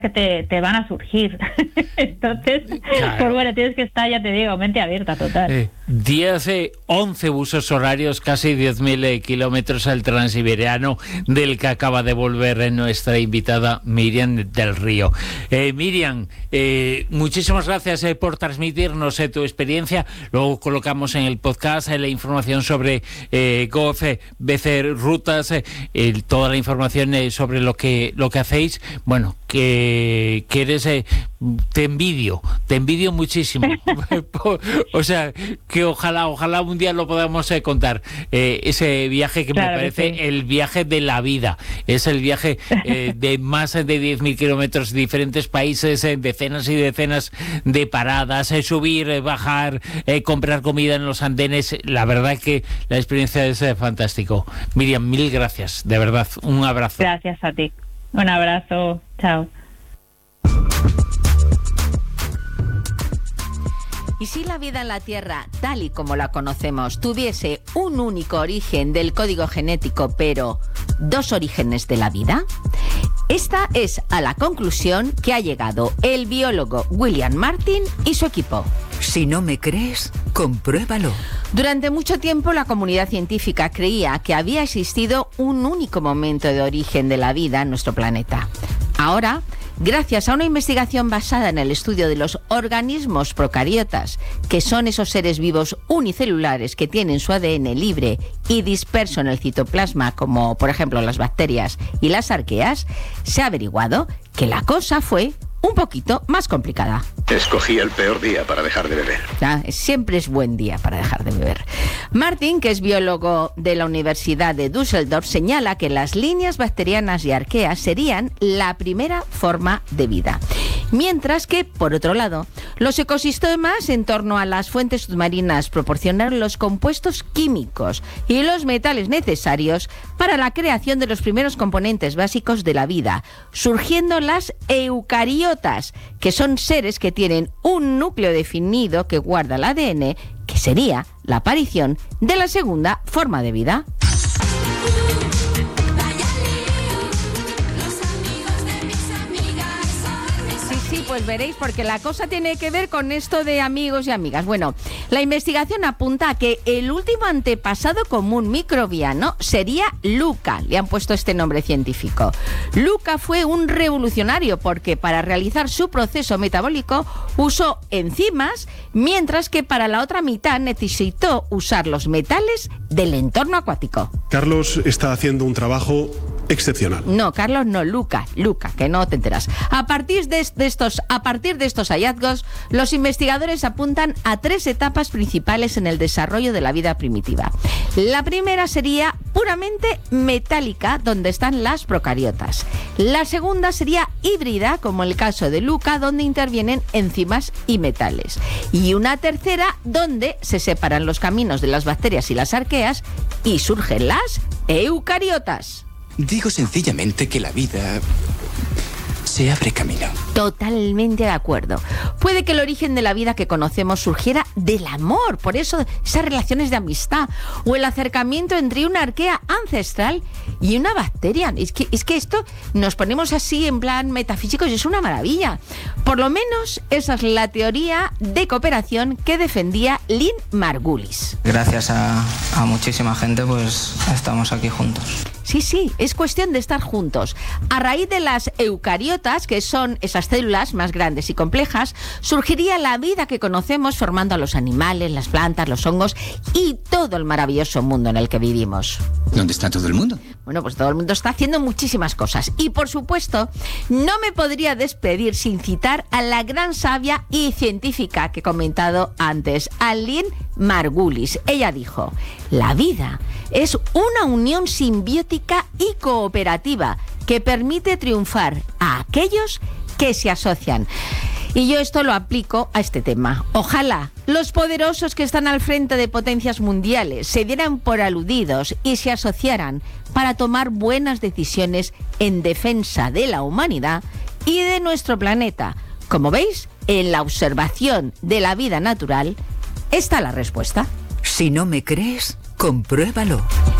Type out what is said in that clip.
que te van a surgir. Entonces, claro. Pues bueno, tienes que estar, ya te digo, mente abierta total. 11 usos horarios, casi 10.000 kilómetros al transiberiano, del que acaba de volver nuestra invitada Miriam del Río. Miriam, muchísimas gracias por transmitirnos tu experiencia. Luego colocamos en el podcast la información sobre BC Rutas, toda la información sobre lo que hacéis. Bueno, que eres, te envidio muchísimo. O sea, que ojalá un día lo podamos contar, ese viaje que claro, me parece sí. El viaje de la vida. Es el viaje de más de 10.000 kilómetros, diferentes países, decenas y decenas de paradas, subir, bajar, comprar comida en los andenes. La verdad que la experiencia es fantástico. Miriam, mil gracias, de verdad, un abrazo. Gracias a ti. Un abrazo. Chao. ¿Y si la vida en la Tierra, tal y como la conocemos, tuviese un único origen del código genético, pero dos orígenes de la vida? Esta es a la conclusión que ha llegado el biólogo William Martin y su equipo. Si no me crees, compruébalo. Durante mucho tiempo la comunidad científica creía que había existido un único momento de origen de la vida en nuestro planeta. Ahora, gracias a una investigación basada en el estudio de los organismos procariotas, que son esos seres vivos unicelulares que tienen su ADN libre y disperso en el citoplasma, como por ejemplo las bacterias y las arqueas, se ha averiguado que la cosa fue un poquito más complicada. Escogí el peor día para dejar de beber. Siempre es buen día para dejar de beber. Martin, que es biólogo de la Universidad de Düsseldorf, señala que las líneas bacterianas y arqueas serían la primera forma de vida. Mientras que, por otro lado, los ecosistemas en torno a las fuentes submarinas proporcionaron los compuestos químicos y los metales necesarios para la creación de los primeros componentes básicos de la vida, surgiendo las eucariotas, que son seres que tienen un núcleo definido que guarda el ADN, que sería la aparición de la segunda forma de vida. Sí, pues veréis, porque la cosa tiene que ver con esto de amigos y amigas. Bueno, la investigación apunta a que el último antepasado común microbiano sería Luca. Le han puesto este nombre científico. Luca fue un revolucionario porque para realizar su proceso metabólico usó enzimas, mientras que para la otra mitad necesitó usar los metales del entorno acuático. Carlos está haciendo un trabajo excepcional. No, Carlos no, Luca, que no te enteras. A partir de estos hallazgos, los investigadores apuntan a 3 etapas principales en el desarrollo de la vida primitiva. La primera sería puramente metálica, donde están las procariotas. La segunda sería híbrida, como el caso de Luca, donde intervienen enzimas y metales. Y una tercera, donde se separan los caminos de las bacterias y las arqueas y surgen las eucariotas. Digo sencillamente que la vida se abre camino. Totalmente de acuerdo. Puede que el origen de la vida que conocemos surgiera del amor, por eso esas relaciones de amistad, o el acercamiento entre una arquea ancestral y una bacteria. Es que esto nos ponemos así en plan metafísicos y es una maravilla. Por lo menos esa es la teoría de cooperación que defendía Lynn Margulis. Gracias a muchísima gente, pues estamos aquí juntos. Sí, es cuestión de estar juntos. A raíz de las eucariotas, que son esas células más grandes y complejas, surgiría la vida que conocemos, formando a los animales, las plantas, los hongos y todo el maravilloso mundo en el que vivimos. ¿Dónde está todo el mundo? Bueno, pues todo el mundo está haciendo muchísimas cosas. Y por supuesto, no me podría despedir sin citar a la gran sabia y científica que he comentado antes, a Lynn Margulis. Ella dijo: la vida es una unión simbiótica y cooperativa que permite triunfar a aquellos que se asocian. Y yo esto lo aplico a este tema. Ojalá los poderosos que están al frente de potencias mundiales se dieran por aludidos y se asociaran para tomar buenas decisiones en defensa de la humanidad y de nuestro planeta. Como veis, en la observación de la vida natural está la respuesta. Si no me crees, compruébalo.